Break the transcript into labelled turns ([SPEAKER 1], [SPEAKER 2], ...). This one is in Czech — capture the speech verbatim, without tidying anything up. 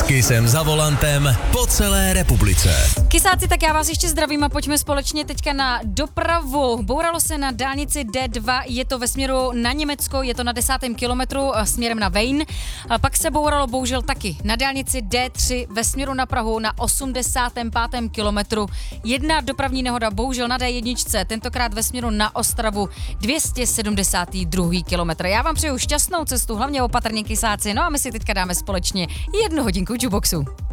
[SPEAKER 1] Kysem za volantem po celé republice.
[SPEAKER 2] Kysáci, tak já vás ještě zdravím a pojďme společně teďka na dopravu. Bouralo se na dálnici D dva, je to ve směru na Německo, je to na desátém kilometru směrem na Wein. A pak se bouralo bohužel taky na dálnici D tři ve směru na Prahu na osmdesátém pátém kilometru. Jedna dopravní nehoda bohužel na D jedna, tentokrát ve směru na Ostravu dvě stě sedmdesátý druhý kilometr. Já vám přeju šťastnou cestu, hlavně opatrně kysáci, no a my si teďka dáme společně jednu hodinku jukeboxu.